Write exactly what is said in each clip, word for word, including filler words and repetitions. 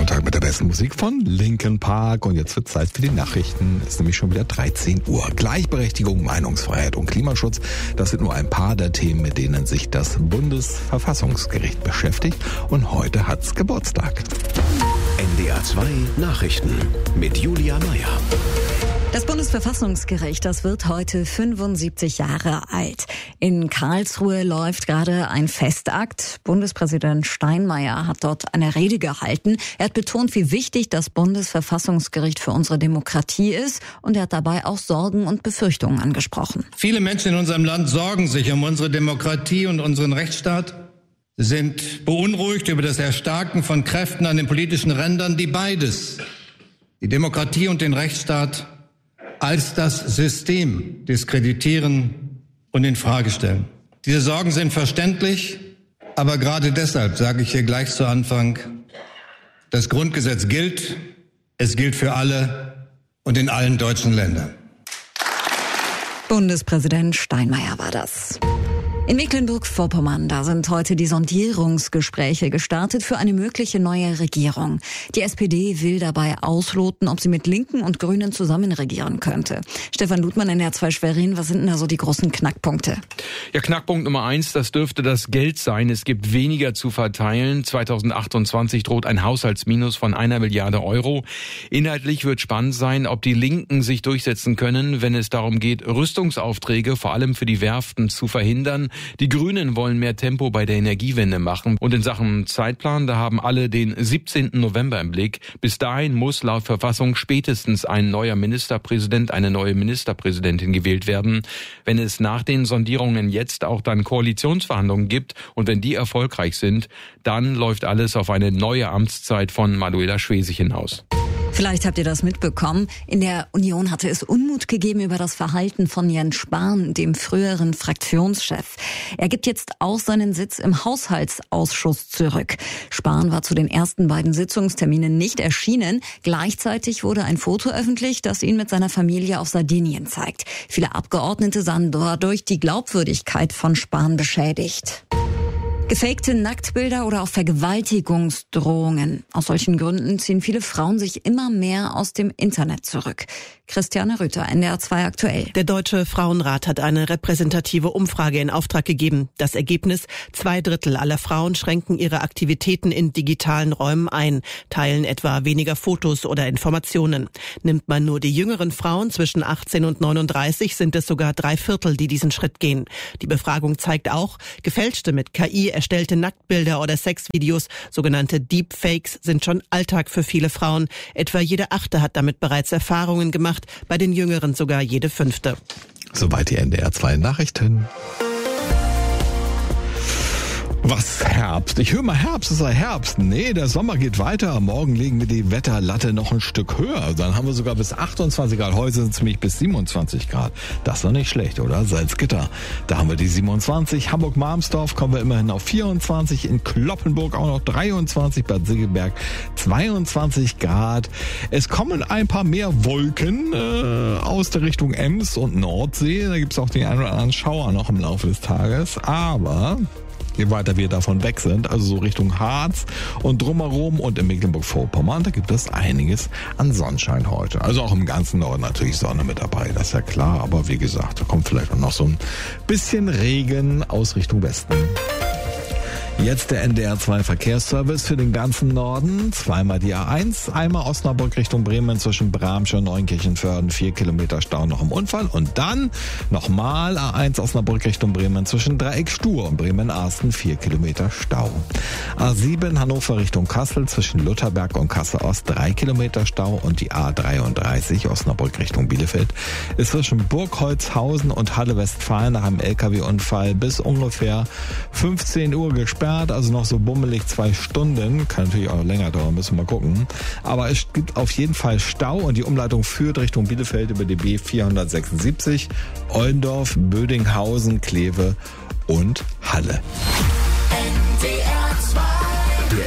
Vormittag mit der besten Musik von Linkin Park. Und jetzt wird Zeit für die Nachrichten. Es ist nämlich schon wieder dreizehn Uhr. Gleichberechtigung, Meinungsfreiheit und Klimaschutz. Das sind nur ein paar der Themen, mit denen sich das Bundesverfassungsgericht beschäftigt. Und heute hat's Geburtstag. N D R zwei Nachrichten mit Julia Meyer. Das Bundesverfassungsgericht, das wird heute fünfundsiebzig Jahre alt. In Karlsruhe läuft gerade ein Festakt. Bundespräsident Steinmeier hat dort eine Rede gehalten. Er hat betont, wie wichtig das Bundesverfassungsgericht für unsere Demokratie ist. Und er hat dabei auch Sorgen und Befürchtungen angesprochen. Viele Menschen in unserem Land sorgen sich um unsere Demokratie und unseren Rechtsstaat, sind beunruhigt über das Erstarken von Kräften an den politischen Rändern, die beides, die Demokratie und den Rechtsstaat, als das System diskreditieren und in Frage stellen. Diese Sorgen sind verständlich, aber gerade deshalb sage ich hier gleich zu Anfang, das Grundgesetz gilt, es gilt für alle und in allen deutschen Ländern. Bundespräsident Steinmeier war das. In Mecklenburg-Vorpommern, da sind heute die Sondierungsgespräche gestartet für eine mögliche neue Regierung. Die S P D will dabei ausloten, ob sie mit Linken und Grünen zusammen regieren könnte. Stefan Ludmann, N D R zwei Schwerin, was sind denn da so die großen Knackpunkte? Ja, Knackpunkt Nummer eins, das dürfte das Geld sein. Es gibt weniger zu verteilen. zweitausendachtundzwanzig droht ein Haushaltsminus von einer Milliarde Euro. Inhaltlich wird spannend sein, ob die Linken sich durchsetzen können, wenn es darum geht, Rüstungsaufträge vor allem für die Werften zu verhindern. Die Grünen wollen mehr Tempo bei der Energiewende machen. Und in Sachen Zeitplan, da haben alle den siebzehnten November im Blick. Bis dahin muss laut Verfassung spätestens ein neuer Ministerpräsident, eine neue Ministerpräsidentin gewählt werden. Wenn es nach den Sondierungen jetzt auch dann Koalitionsverhandlungen gibt und wenn die erfolgreich sind, dann läuft alles auf eine neue Amtszeit von Manuela Schwesig hinaus. Vielleicht habt ihr das mitbekommen. In der Union hatte es Unmut gegeben über das Verhalten von Jens Spahn, dem früheren Fraktionschef. Er gibt jetzt auch seinen Sitz im Haushaltsausschuss zurück. Spahn war zu den ersten beiden Sitzungsterminen nicht erschienen. Gleichzeitig wurde ein Foto öffentlich, das ihn mit seiner Familie auf Sardinien zeigt. Viele Abgeordnete sahen dadurch die Glaubwürdigkeit von Spahn beschädigt. Gefakte Nacktbilder oder auch Vergewaltigungsdrohungen. Aus solchen Gründen ziehen viele Frauen sich immer mehr aus dem Internet zurück. Christiane Rüther, N D R zwei aktuell. Der Deutsche Frauenrat hat eine repräsentative Umfrage in Auftrag gegeben. Das Ergebnis: Zwei Drittel aller Frauen schränken ihre Aktivitäten in digitalen Räumen ein, teilen etwa weniger Fotos oder Informationen. Nimmt man nur die jüngeren Frauen zwischen achtzehn und neununddreißig, sind es sogar drei Viertel, die diesen Schritt gehen. Die Befragung zeigt auch, gefälschte mit K I erstellte Nacktbilder oder Sexvideos, sogenannte Deepfakes, sind schon Alltag für viele Frauen. Etwa jede Achte hat damit bereits Erfahrungen gemacht, bei den Jüngeren sogar jede Fünfte. Soweit die N D R zwei Nachrichten. Was Herbst? Ich höre mal Herbst, es sei Herbst. Nee, der Sommer geht weiter. Morgen legen wir die Wetterlatte noch ein Stück höher. Dann haben wir sogar bis achtundzwanzig Grad. Heute sind es nämlich bis siebenundzwanzig Grad. Das ist doch nicht schlecht, oder? Salzgitter. Da haben wir die siebenundzwanzig. Hamburg-Marmsdorf kommen wir immerhin auf vierundzwanzig. In Cloppenburg auch noch dreiundzwanzig. Bad Segeberg zweiundzwanzig Grad. Es kommen ein paar mehr Wolken äh, aus der Richtung Ems und Nordsee. Da gibt es auch den einen oder anderen Schauer noch im Laufe des Tages. Aber je weiter wir davon weg sind, also so Richtung Harz und drumherum und in Mecklenburg-Vorpommern, da gibt es einiges an Sonnenschein heute. Also auch im ganzen Norden natürlich Sonne mit dabei, das ist ja klar. Aber wie gesagt, da kommt vielleicht auch noch so ein bisschen Regen aus Richtung Westen. Jetzt der N D R zwei Verkehrsservice für den ganzen Norden. Zweimal die A eins, einmal Osnabrück Richtung Bremen zwischen Bramsche und Neunkirchenförden. Vier Kilometer Stau noch im Unfall. Und dann nochmal A eins Osnabrück Richtung Bremen zwischen Dreieck Stur und Bremen-Arsten. Vier Kilometer Stau. A sieben Hannover Richtung Kassel zwischen Lutherberg und Kassel-Ost. Drei Kilometer Stau. Und die A dreiunddreißig Osnabrück Richtung Bielefeld ist zwischen Burgholzhausen und Halle-Westfalen nach einem L K W-Unfall bis ungefähr fünfzehn Uhr gesperrt. Also noch so bummelig zwei Stunden. Kann natürlich auch länger dauern, müssen wir mal gucken. Aber es gibt auf jeden Fall Stau und die Umleitung führt Richtung Bielefeld über die B vierhundertsechsundsiebzig, Ollendorf, Bödinghausen, Kleve und Halle. Der N D R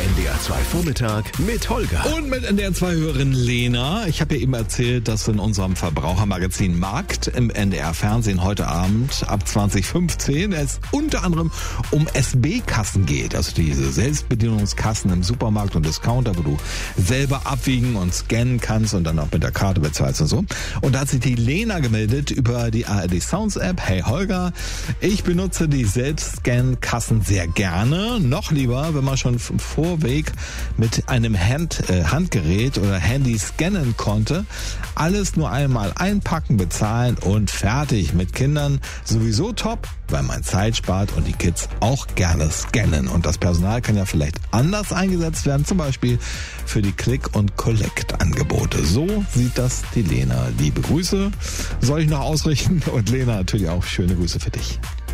zwei Vormittag mit Holger. Und mit N D R zwei Hörerin Lena. Ich habe ja eben erzählt, dass in unserem Verbrauchermagazin Markt im N D R Fernsehen heute Abend ab zwanzig fünfzehn es unter anderem um S B-Kassen geht. Also diese Selbstbedienungskassen im Supermarkt und Discounter, wo du selber abwiegen und scannen kannst und dann auch mit der Karte bezahlst und so. Und da hat sich die Lena gemeldet über die A R D Sounds App. Hey Holger, ich benutze die Selbstscan-Kassen sehr gerne. Noch lieber, wenn man schon im Vorweg mit einem Hand, äh, Handgerät oder Handy scannen konnte. Alles nur einmal einpacken, bezahlen und fertig. Mit Kindern sowieso top, weil man Zeit spart und die Kids auch gerne scannen. Und das Personal kann ja vielleicht anders eingesetzt werden, zum Beispiel für die Click- und Collect-Angebote. So sieht das die Lena. Liebe Grüße soll ich noch ausrichten und Lena natürlich auch schöne Grüße für dich.